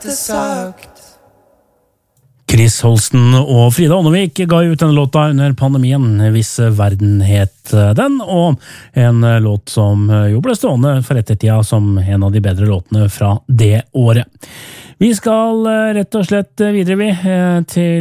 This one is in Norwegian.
Chris Holsten og Frida Ånnevik ga ut denne låta under pandemien, Hvis verden het den, og en låt som jo ble stående for ettertida som en av de bedre låtene fra det året. Vi skal rett og slett videre til